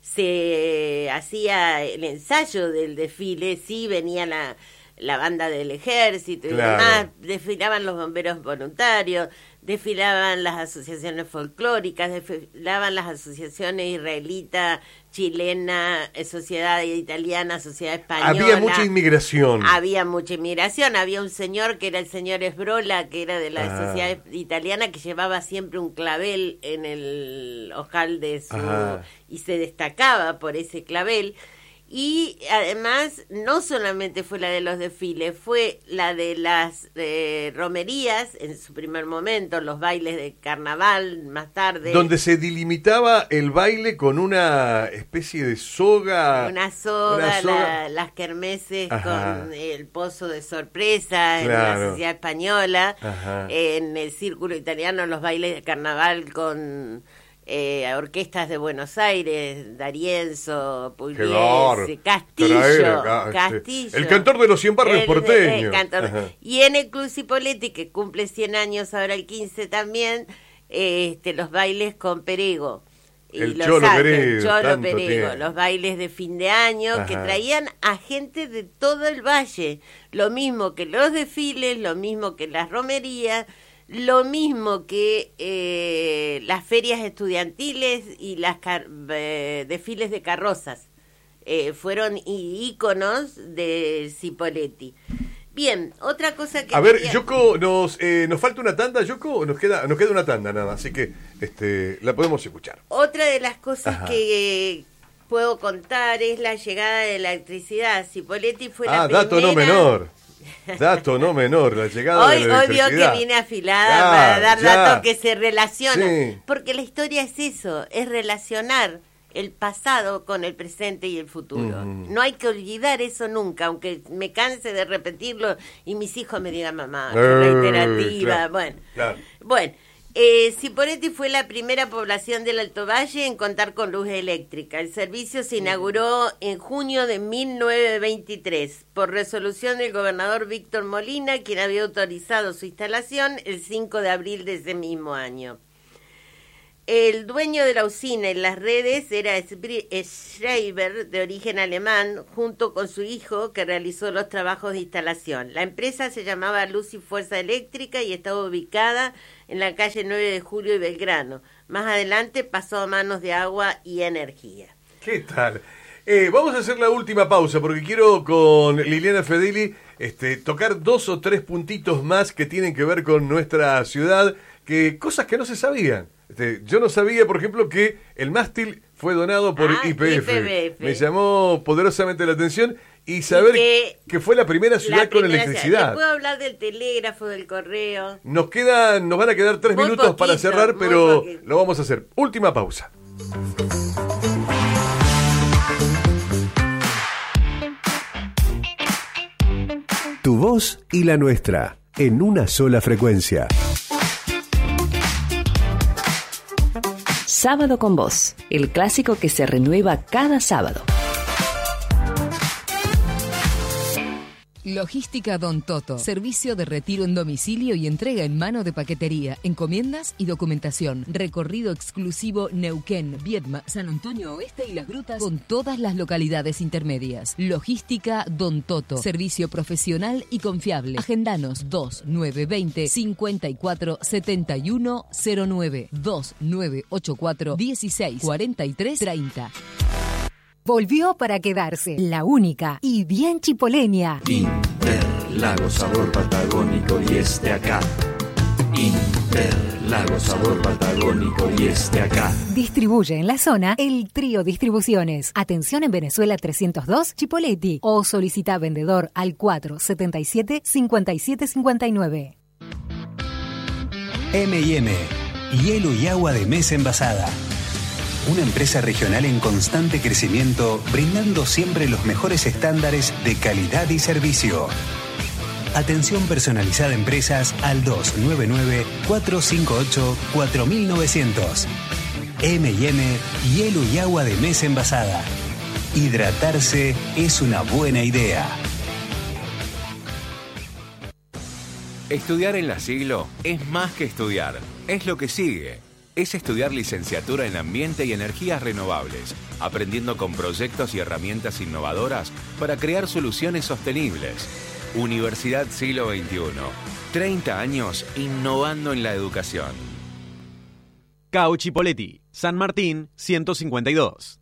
se hacía el ensayo del desfile, sí venía la banda del ejército y demás, desfilaban los bomberos voluntarios, desfilaban las asociaciones folclóricas, desfilaban las asociaciones israelita, chilena, sociedad italiana, sociedad española. Había mucha inmigración. Había un señor que era el señor Esbrola, que era de la sociedad italiana, que llevaba siempre un clavel en el ojal de su... y se destacaba por ese clavel. Y además no solamente fue la de los desfiles, fue la de las romerías en su primer momento, los bailes de carnaval más tarde. Donde se delimitaba el baile con una especie de soga. Una soga. Las kermeses con el pozo de sorpresa en la sociedad española. En el círculo italiano los bailes de carnaval con... orquestas de Buenos Aires, D'Arienzo, Pugliese, Castillo. El cantor de los 100 barrios porteños. Y en el Club Cipoletti, que cumple 100 años ahora el 15 también, los bailes con Perego. El Cholo Perego, los bailes de fin de año, que traían a gente de todo el valle, lo mismo que los desfiles, lo mismo que las romerías, lo mismo que las ferias estudiantiles y las desfiles de carrozas. Fueron íconos de Cipoletti. Bien, otra cosa que... A ver, Yoko, nos falta una tanda, Yoko, nos queda una tanda nada, así que la podemos escuchar. Otra de las cosas que puedo contar es la llegada de la electricidad. Cipoletti fue la primera... dato no menor. Dato no menor, la llegada de la electricidad. Hoy vio que vine afilada para dar datos que se relacionan. Sí. Porque la historia es eso, es relacionar el pasado con el presente y el futuro. No hay que olvidar eso nunca, aunque me canse de repetirlo y mis hijos me digan, mamá, qué reiterativa. Claro. Bueno, Cipolletti fue la primera población del Alto Valle en contar con luz eléctrica. El servicio se inauguró en junio de 1923 por resolución del gobernador Víctor Molina, quien había autorizado su instalación el 5 de abril de ese mismo año. El dueño de la usina y las redes era Schreiber, de origen alemán, junto con su hijo, que realizó los trabajos de instalación. La empresa se llamaba Luz y Fuerza Eléctrica y estaba ubicada en la calle 9 de Julio y Belgrano. Más adelante pasó a manos de Agua y Energía. ¿Qué tal? Vamos a hacer la última pausa porque quiero con Liliana Fedeli tocar 2 o 3 puntitos más que tienen que ver con nuestra ciudad, cosas que no se sabían. Yo no sabía, por ejemplo, que el mástil fue donado por YPF. Me llamó poderosamente la atención y saber que fue la primera ciudad con electricidad. ¿Puedo hablar del telégrafo, del correo? Nos van a quedar 3 minutos para cerrar, pero lo vamos a hacer. Última pausa. Tu voz y la nuestra, en una sola frecuencia. Sábado con Vos, el clásico que se renueva cada sábado. Logística Don Toto. Servicio de retiro en domicilio y entrega en mano de paquetería, encomiendas y documentación. Recorrido exclusivo Neuquén, Viedma, San Antonio Oeste y Las Grutas con todas las localidades intermedias. Logística Don Toto. Servicio profesional y confiable. Agendanos 2920 54 71 09 2984 16 43 30. Volvió para quedarse, la única y bien chipoleña. Interlagos, sabor patagónico y acá. Interlagos, sabor patagónico y acá. Distribuye en la zona el Trío Distribuciones. Atención en Venezuela 302, Chipolletti. O solicita vendedor al 477-5759. M&M, hielo y agua de mesa envasada. Una empresa regional en constante crecimiento, brindando siempre los mejores estándares de calidad y servicio. Atención personalizada a empresas al 299-458-4900. M&M, hielo y agua de mesa envasada. Hidratarse es una buena idea. Estudiar en La Siglo es más que estudiar, es lo que sigue. Es estudiar licenciatura en Ambiente y Energías Renovables, aprendiendo con proyectos y herramientas innovadoras para crear soluciones sostenibles. Universidad Siglo XXI. 30 años innovando en la educación. CAU Chipolletti, San Martín 152,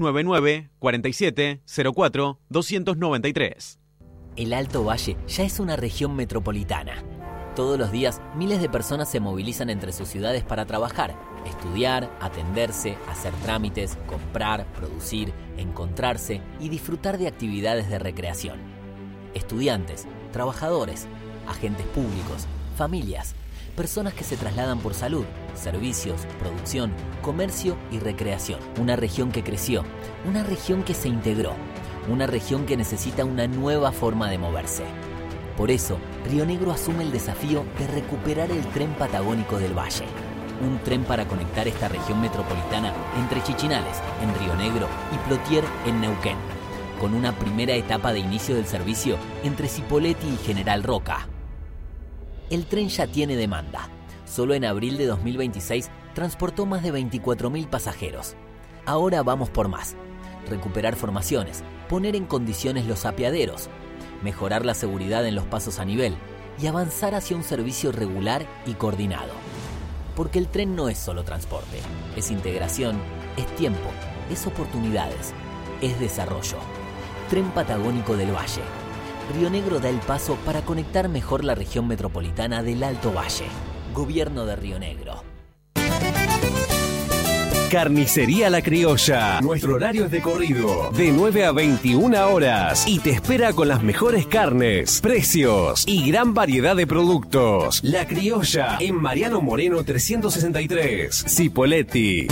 299-4704-293. El Alto Valle ya es una región metropolitana. Todos los días, miles de personas se movilizan entre sus ciudades para trabajar, estudiar, atenderse, hacer trámites, comprar, producir, encontrarse y disfrutar de actividades de recreación. Estudiantes, trabajadores, agentes públicos, familias, personas que se trasladan por salud, servicios, producción, comercio y recreación. Una región que creció, una región que se integró, una región que necesita una nueva forma de moverse. Por eso, Río Negro asume el desafío de recuperar el tren patagónico del Valle. Un tren para conectar esta región metropolitana entre Chichinales, en Río Negro, y Plotier, en Neuquén, con una primera etapa de inicio del servicio entre Cipolletti y General Roca. El tren ya tiene demanda. Solo en abril de 2026 transportó más de 24.000 pasajeros. Ahora vamos por más. Recuperar formaciones, poner en condiciones los apeaderos, mejorar la seguridad en los pasos a nivel y avanzar hacia un servicio regular y coordinado. Porque el tren no es solo transporte, es integración, es tiempo, es oportunidades, es desarrollo. Tren Patagónico del Valle. Río Negro da el paso para conectar mejor la región metropolitana del Alto Valle. Gobierno de Río Negro. Carnicería La Criolla. Nuestro horario es de corrido, de 9 a 21 horas. Y te espera con las mejores carnes, precios y gran variedad de productos. La Criolla, en Mariano Moreno 363, Cipolletti.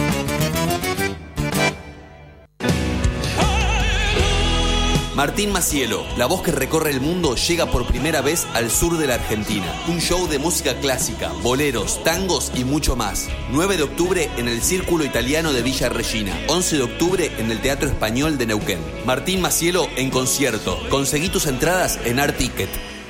Martín Macielo, la voz que recorre el mundo, llega por primera vez al sur de la Argentina. Un show de música clásica, boleros, tangos y mucho más. 9 de octubre en el Círculo Italiano de Villa Regina. 11 de octubre en el Teatro Español de Neuquén. Martín Macielo en concierto. Conseguí tus entradas en Art Ticket.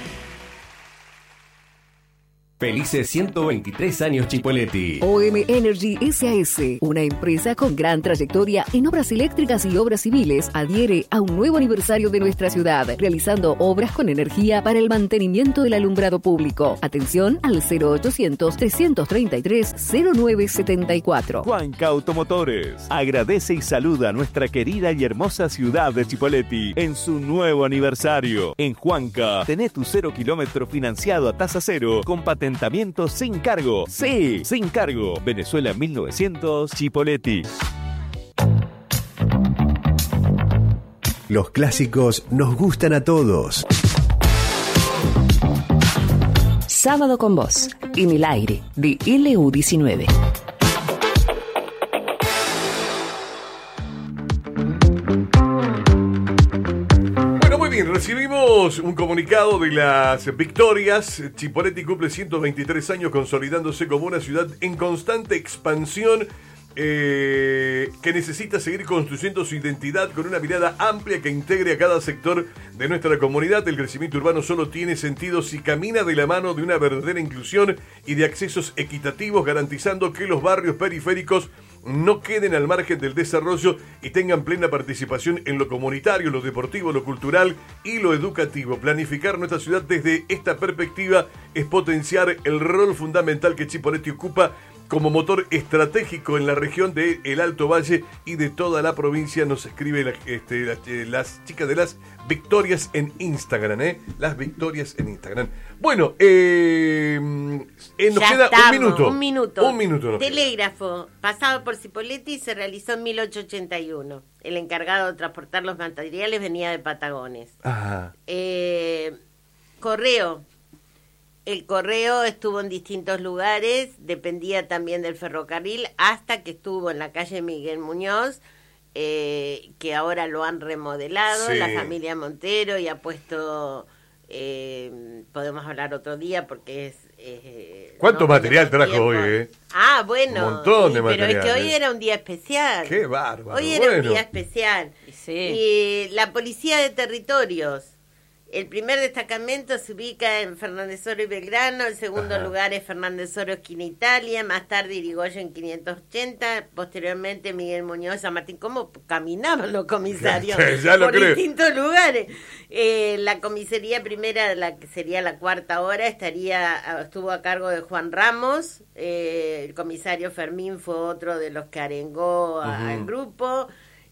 Felices 123 años Chipolletti. OM Energy SAS, una empresa con gran trayectoria en obras eléctricas y obras civiles, adhiere a un nuevo aniversario de nuestra ciudad, realizando obras con energía para el mantenimiento del alumbrado público. Atención al 0800-333-0974. Juanca Automotores agradece y saluda a nuestra querida y hermosa ciudad de Chipolletti en su nuevo aniversario. En Juanca, tenés tu 0 kilómetro financiado a tasa cero con patentamiento sin cargo. Sí, sin cargo. Venezuela 1900, Chipolletti. Los clásicos nos gustan a todos. Sábado con vos, en el aire de LU19. Recibimos un comunicado de las victorias. Chipolletti cumple 123 años consolidándose como una ciudad en constante expansión que necesita seguir construyendo su identidad con una mirada amplia que integre a cada sector de nuestra comunidad. El crecimiento urbano solo tiene sentido si camina de la mano de una verdadera inclusión y de accesos equitativos, garantizando que los barrios periféricos no queden al margen del desarrollo y tengan plena participación en lo comunitario, lo deportivo, lo cultural y lo educativo. Planificar nuestra ciudad desde esta perspectiva es potenciar el rol fundamental que Chipolletti ocupa como motor estratégico en la región del Alto Valle y de toda la provincia. Nos escribe las chicas de las victorias en Instagram, las victorias en Instagram. Bueno, nos queda un minuto. Un minuto. Telégrafo, pasado por Cipolletti, se realizó en 1881. El encargado de transportar los materiales venía de Patagones. Ajá. Correo. El correo estuvo en distintos lugares, dependía también del ferrocarril, hasta que estuvo en la calle Miguel Muñoz, que ahora lo han remodelado, sí. La familia Montero, y ha puesto, podemos hablar otro día porque es... ¿Cuánto material trajo hoy? Ah, bueno, un montón de material. Pero es que hoy era un día especial. ¡Qué bárbaro! Hoy era un día especial. Sí. Y la Policía de Territorios. El primer destacamento se ubica en Fernández Oro y Belgrano, el segundo lugar es Fernández Oro, esquina Italia, más tarde Irigoyen 580, posteriormente Miguel Muñoz, San Martín. ¿Cómo caminaban los comisarios por distintos lugares? La comisaría primera, la que sería la cuarta hora, estuvo a cargo de Juan Ramos, el comisario Fermín fue otro de los que arengó al grupo.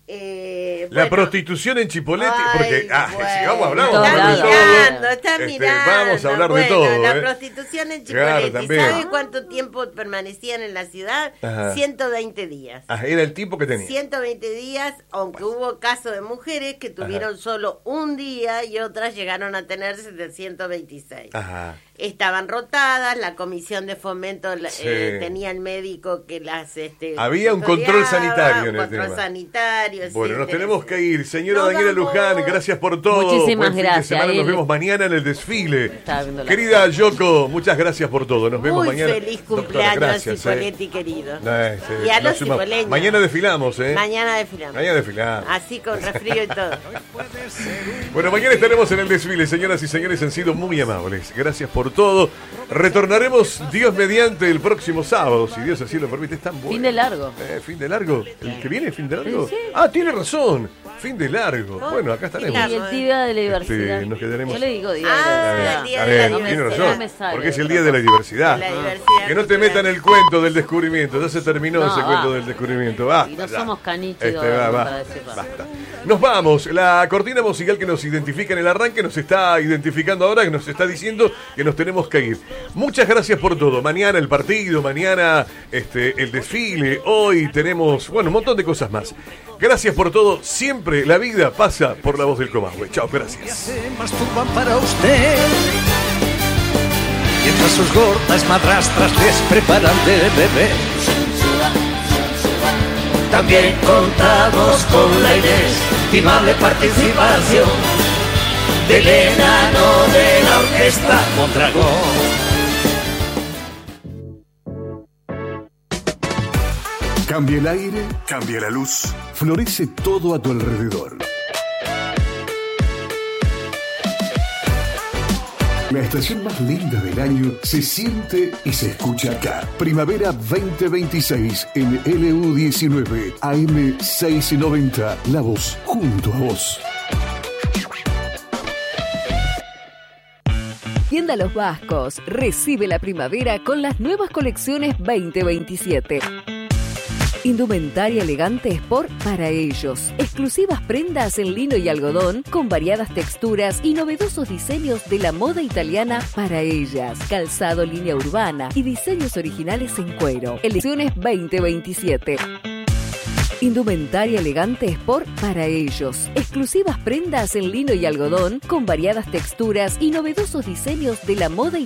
La prostitución en Chipolletti, porque si vamos a hablar, está mirando, vamos a hablar de todo. La prostitución en Chipolletti, claro, ¿sabe cuánto tiempo permanecían en la ciudad? 120 días. Era el tiempo que tenía. 120 días, aunque hubo casos de mujeres que tuvieron solo un día y otras llegaron a tener 726. Estaban rotadas, la comisión de fomento tenía el médico que las había un control sanitario en el tema. Sanitario. Bueno, nos tenemos que ir. Señora Daniela Luján, gracias por todo. Muchísimas gracias. Nos vemos mañana en el desfile. Querida Yoko, muchas gracias por todo. Nos vemos mañana. Feliz cumpleaños, Cipolletti, querido. Y a los cipoleños. Mañana desfilamos, Mañana desfilamos. Así con resfrío y todo. Bueno, mañana estaremos en el desfile. Señoras y señores, han sido muy amables. Gracias por todo. Retornaremos, Dios mediante, el próximo sábado, si Dios así lo permite. Es tan bueno. Fin de largo. ¿Fin de largo? ¿El que viene, fin de largo? Sí. Tiene razón. Fin de largo. Bueno, acá estaremos. Y el día de la diversidad. Nos quedaremos. Yo le digo día de la diversidad. Tiene razón. Porque es el día de la diversidad. Que no te metan el cuento del descubrimiento. Ya se terminó ese cuento del descubrimiento. Y no somos canichos para decir basta. Nos vamos. La cortina musical que nos identifica en el arranque nos está identificando ahora, que nos está diciendo que nos tenemos que ir. Muchas gracias por todo. Mañana el partido, mañana el desfile. Hoy tenemos, un montón de cosas más. Gracias por todo. Siempre la vida pasa por la voz del Comahue. Chao, gracias. Se masturban para usted, mientras sus gordas madrastras les preparan de beber. También contamos con la inestimable participación del enano de la orquesta Mondragón. Cambia el aire, cambia la luz, florece todo a tu alrededor. La estación más linda del año se siente y se escucha acá. Primavera 2026 en LU19, AM 690. La voz junto a vos. Tienda Los Vascos. Recibe la primavera con las nuevas colecciones 2027. Indumentaria elegante Sport para ellos. Exclusivas prendas en lino y algodón con variadas texturas y novedosos diseños de la moda italiana para ellas. Calzado línea urbana y diseños originales en cuero. Elecciones 2027. Indumentaria elegante Sport para ellos. Exclusivas prendas en lino y algodón con variadas texturas y novedosos diseños de la moda italiana